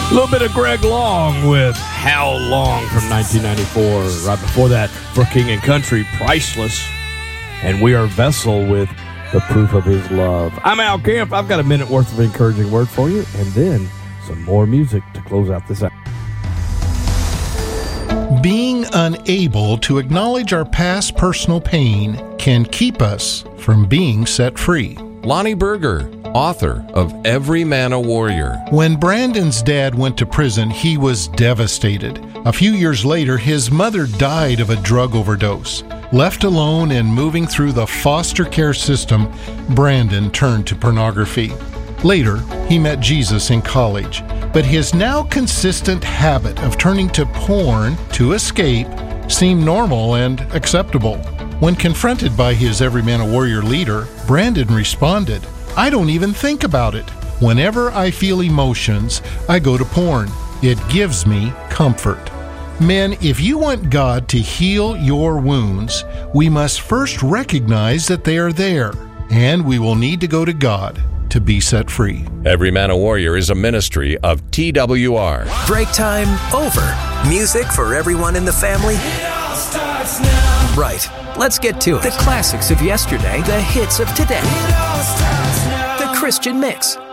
A little bit of Greg Long with How Long from 1994. Right before that, for King and Country, Priceless. And We Are Vessel with The Proof of His Love. I'm Al Camp. I've got a minute worth of encouraging word for you, and then some more music to close out this hour. Being unable to acknowledge our past personal pain can keep us from being set free. Lonnie Berger, author of Every Man a Warrior. When Brandon's dad went to prison, he was devastated. A few years later, his mother died of a drug overdose. Left alone and moving through the foster care system, Brandon turned to pornography. Later, he met Jesus in college, but his now consistent habit of turning to porn to escape seemed normal and acceptable. When confronted by his Every Man a Warrior leader, Brandon responded, "I don't even think about it. Whenever I feel emotions, I go to porn. It gives me comfort." Men, if you want God to heal your wounds, we must first recognize that they are there, and we will need to go to God to be set free. Every Man a Warrior is a ministry of TWR. Break time over. Music for everyone in the family? It all starts now. Right. Let's get to it. The classics of yesterday, the hits of today. It all starts now. The Christian Mix